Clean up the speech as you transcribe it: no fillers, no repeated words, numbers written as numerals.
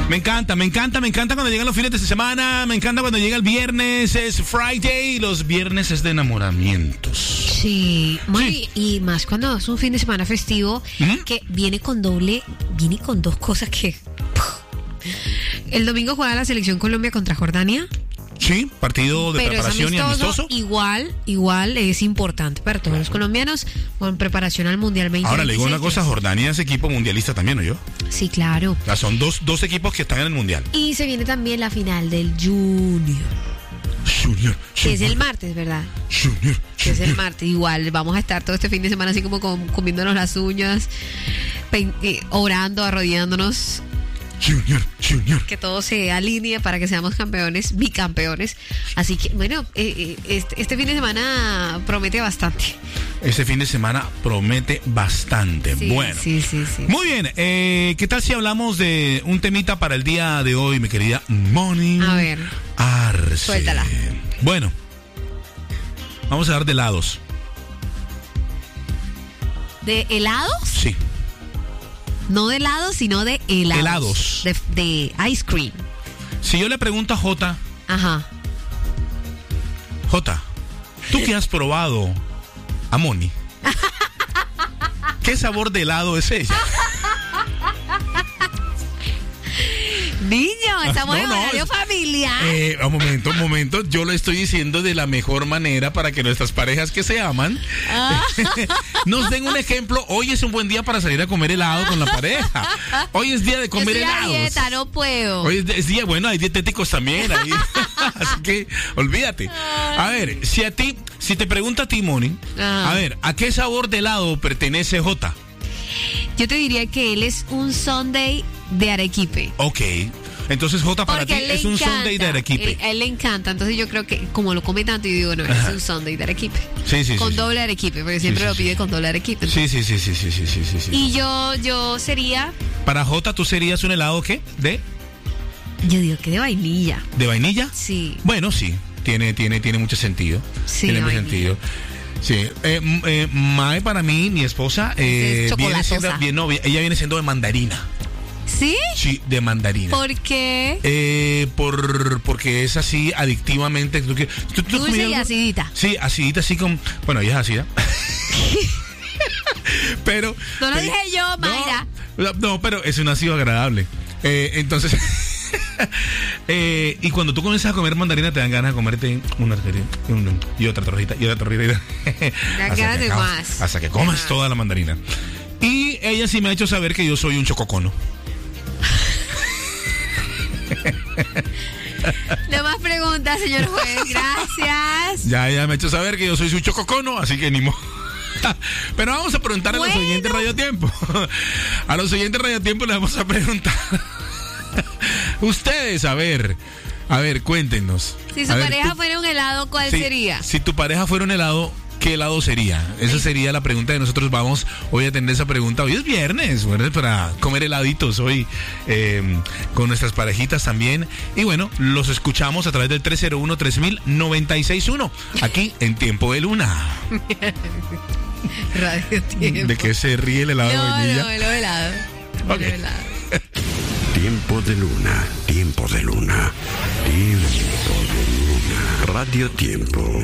Me encanta cuando llegan los fines de semana, me encanta cuando llega el viernes, es Friday, y los viernes es de enamoramientos. Sí, y más cuando es un fin de semana festivo, que viene con dos cosas que... El domingo juega la selección Colombia contra Jordania. Sí, partido de preparación y amistoso. Igual es importante para todos los colombianos con preparación al Mundial 2026. Ahora le digo una cosa, Jordania es equipo mundialista también, ¿no yo? Sí, claro. O sea, son dos equipos que están en el Mundial. Y se viene también la final del Junior. Que es el martes, ¿verdad? Junior. Que es el martes. Igual vamos a estar todo este fin de semana así como comiéndonos las uñas, orando, arrodillándonos. Junior. Que todo se alinee para que seamos campeones, bicampeones. Así que, bueno, este fin de semana promete bastante. Este fin de semana promete bastante. Sí, bueno. Sí. Muy bien. ¿Qué tal si hablamos de un temita para el día de hoy, mi querida Moni? A ver. Arce. Suéltala. Bueno. Vamos a hablar de helados. ¿De helados? Sí. No de helados, sino de helados. De ice cream. Si yo le pregunto a Jota. Ajá. Jota, ¿tú qué has probado a Moni? ¿Qué sabor de helado es ella? Niño, estamos en horario familiar. Un momento, yo lo estoy diciendo de la mejor manera para que nuestras parejas que se aman nos den un ejemplo. Hoy es un buen día para salir a comer helado con la pareja. Hoy es día de comer helados. Dieta, no puedo. Hoy es día, bueno, hay dietéticos también ahí. Así que olvídate. A ver, si te pregunta a ti, Moni, a ver, ¿a qué sabor de helado pertenece Jota? Yo te diría que él es un sundae de arequipe. Ok. Entonces, Jota, para ti es un sundae de arequipe. A él le encanta. Entonces yo creo que como lo come tanto, yo digo, no, es un sundae de arequipe. Sí. Con doble arequipe, porque siempre lo pide con doble arequipe. Sí. Y yo sería... Para Jota, ¿tú serías un helado qué? Yo digo que de vainilla. ¿De vainilla? Sí. Bueno, sí. Tiene mucho sentido. Sí, tiene mucho sentido. Sí, Mae para mí, mi esposa, ella viene siendo de mandarina. ¿Sí? Sí, de mandarina. ¿Por qué? Porque es así adictivamente. Dulce y acidita. Sí, acidita así con... Bueno, ella es ácida. pero... No lo dije yo, Mayra. No, pero es un ácido agradable. Entonces... y cuando tú comienzas a comer mandarina te dan ganas de comerte una y otra torrita y otra torrita. ganas de más. Hasta que comas toda la mandarina. Y ella sí me ha hecho saber que yo soy un chococono. No más preguntas, señor juez. Gracias. Ya me ha hecho saber que yo soy un chococono, así que ni modo. Pero vamos a preguntar a los oyentes Radio Tiempo. A los oyentes Radio Tiempo les vamos a preguntar. Ustedes, a ver, cuéntenos. Si su pareja fuera un helado, ¿cuál sería? Si tu pareja fuera un helado, ¿qué helado sería? Esa sería la pregunta de nosotros. Vamos hoy a tener esa pregunta. Hoy es viernes para comer heladitos hoy con nuestras parejitas también. Y bueno, los escuchamos a través del 301-3000-961 aquí en Tiempo de Luna. Radio Tiempo. ¿De qué se ríe el helado de vainilla? No, el helado. Okay. Tiempo de Luna, Tiempo de Luna, Tiempo de Luna. Radio Tiempo.